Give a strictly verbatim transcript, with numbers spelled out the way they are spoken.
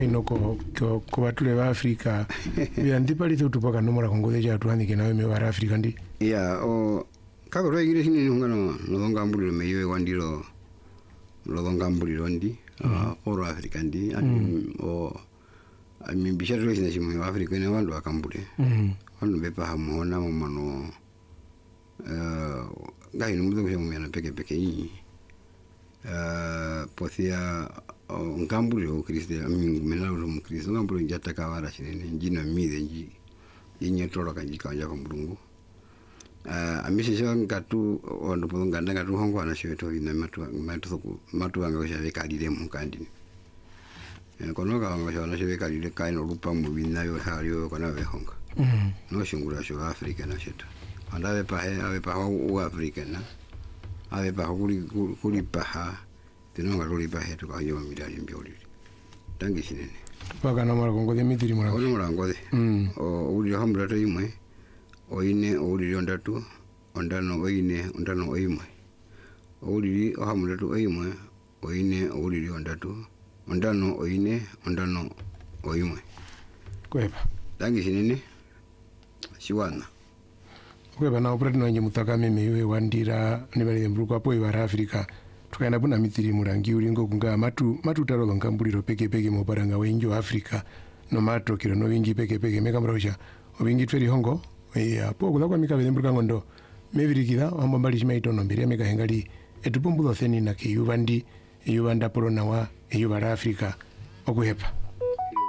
inoko ko ko batule ba Afrika ya ndipali tu tupoka nomora kongo deja tuani ke nawe me bara Afrika ndi ya o kako ro igire sini ngano no ngambuliro me yewe wandiro lo ngambuliro ndi oro Afrika ndi o ami bisharo sina simu Afrika ne wandu akambule wandu bepa hamona momano eh ngai numuzo kwa mwana peke peke hii eh pothia ngambuliro Kristo ami menalo mu Kristo ngambuliro njata kawara sine njina mide nji yenye toro kanji kanja kwa Mulungu uh, amisi sewa ngatu wandu po nganda ngatu hongo ana sewe to ina matu matu matu anga sewe kalile mu kandi eh kono ka anga sewe sewe kalile kaino lupa mu bina yo halio kona we honga mm no shungura sho Afrika na sheta anda we pa he ave pa u Afrika na ave pa kuli kuli pa tinonga loli pa he to ka yo midali mbioli tangi sinene paka na mara kongo de mitiri mura ono mura ngode mm o uli hamra to imwe oine uli ondatu ondano oine ondano oimwe uli hamra to oimwe oine uli ondatu ondano oine ondano oimwe kwepa tangi sinene siwana kwepa na operate no nje mutaka meme we wandira ne bali mbruko apo ibara Afrika tukaenda buna mitiri murangi ulingo kunga matu matu taro ngambuliro peke peke mo baranga wenjo Afrika no mato kiro no wingi peke peke meka mroja obingi tweri hongo ya po kula kwa mika mbruka ngondo mebirikida ambo mbali shimaito no mbere meka hengali etupumbulo theni na ke yubandi yubanda polo na wa yubara Afrika okuhepa